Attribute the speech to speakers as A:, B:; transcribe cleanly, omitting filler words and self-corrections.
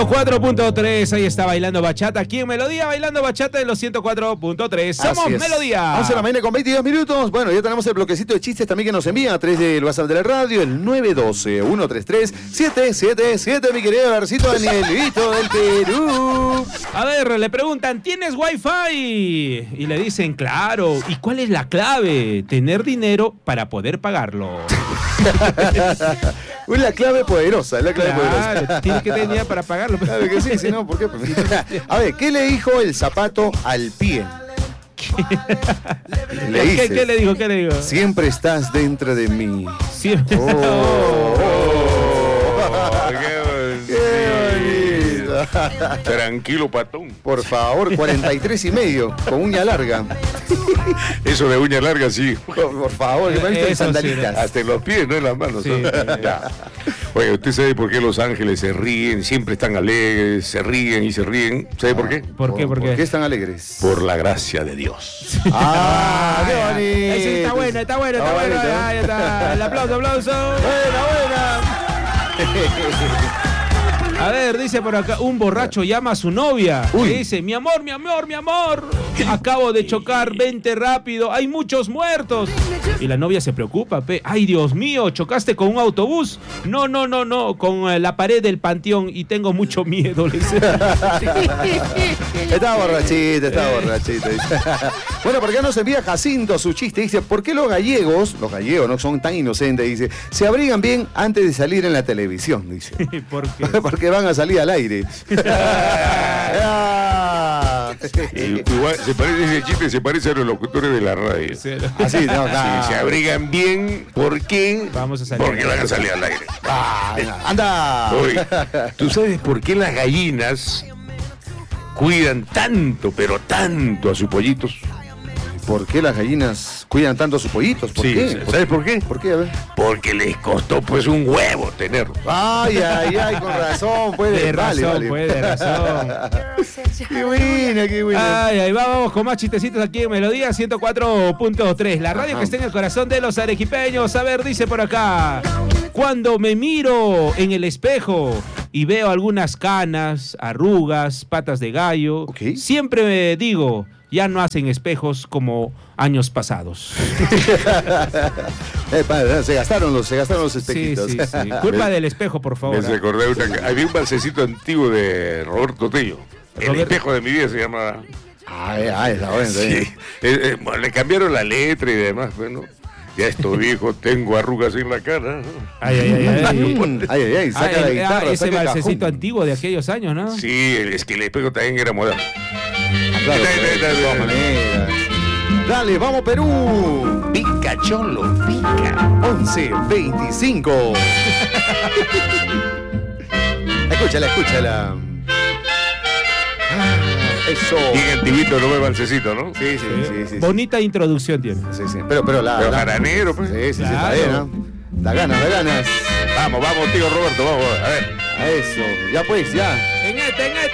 A: 104.3, ahí está Bailando Bachata, aquí en Melodía, Bailando Bachata de los 104.3. Somos Melodía.
B: 11 de la mañana con 22 minutos. Bueno, ya tenemos el bloquecito de chistes también que nos envían a través del WhatsApp de la radio, el 912-133-777, mi querido Garcito Danielito del Perú.
A: A ver, le preguntan, ¿tienes wifi? Y le dicen, claro. ¿Y cuál es la clave? Tener dinero para poder pagarlo.
B: La clave poderosa, la clave poderosa.
A: Tienes que tener dinero para pagarlo.
B: Claro que sí, si no, ¿por qué? A ver, ¿qué le dijo el zapato al pie? Le dice,
A: ¿Qué le dijo?
B: Siempre estás dentro de mí.
A: Siempre.
B: Qué bonito.
C: Tranquilo, patón.
B: Por favor, 43,5, con uña larga.
C: Eso de uña larga, sí.
B: Por favor, que me sandalitas.
C: Hasta en los pies, no en las manos.
A: Sí,
C: Ya. Oye, ¿usted sabe por qué los ángeles se ríen? Siempre están alegres, se ríen y se ríen. ¿Sabe por qué?
A: ¿Por qué?
B: ¿Por qué están alegres?
C: Por la gracia de Dios.
B: ¡Ah, qué bonito!
A: Sí, está bueno. Ahí está. El aplauso.
B: Buena.
A: A ver, dice por acá, un borracho llama a su novia.
B: Uy.
A: Le dice, mi amor. Acabo de chocar, vente rápido, hay muchos muertos. Y la novia se preocupa, ay Dios mío, chocaste con un autobús. No, con la pared del panteón y tengo mucho miedo, le dice.
B: Estaba borrachita. Bueno, ¿por qué no se envía Jacinto su chiste? Dice, ¿por qué los gallegos no son tan inocentes? Dice, se abrigan bien antes de salir en la televisión, dice.
A: ¿Por qué?
B: Porque van a salir al aire.
C: Igual, ese chiste se parece a los locutores de la radio.
A: Sí.
B: Así, no,
C: Sí, se abrigan bien, ¿por qué?
A: Vamos a salir.
C: Porque van a salir al aire.
B: ¡Anda!
C: Oye, ¿tú sabes por qué las gallinas cuidan tanto, pero tanto a sus pollitos?
B: ¿Por qué las gallinas cuidan tanto a sus pollitos? ¿Por qué?
C: ¿Sabes por qué?
B: ¿Por qué? A ver.
C: Porque les costó pues un huevo tenerlo.
B: Ay, con razón, puede. Vale.
A: Puede razón.
B: Qué buena.
A: Ay, vamos con más chistecitos aquí en Melodía 104.3. La radio que está en el corazón de los arequipeños. A ver, dice por acá. Cuando me miro en el espejo y veo algunas canas, arrugas, patas de gallo, siempre me digo, ya no hacen espejos como años pasados.
B: Se gastaron los espejitos.
A: Sí. Culpa del espejo, por favor.
C: Me recordé había un balsecito antiguo de Roberto Tello. El espejo de mi vida se llamaba.
B: Está bueno.
C: Sí. Le cambiaron la letra y demás, bueno. Ya estoy viejo, tengo arrugas en la cara.
B: Ay, saca la guitarra.
A: Ese balsecito antiguo de aquellos años, ¿no?
C: Sí, es que el espejo también era moderno.
B: Claro, de todas maneras. Dale, vamos Perú.
C: Pica, cholo, pica.
B: 11:25. Escúchala. Eso.
C: Bien antiguito, no ve balsecito, ¿no?
B: Sí.
A: Bonita introducción tiene.
B: Sí. Pero
C: jaranero, pues.
B: Sí,
A: claro.
B: está bien, ¿no? Da ganas.
C: Vamos, tío Roberto, vamos, a ver.
B: A eso. Ya pues, ya.
A: En este.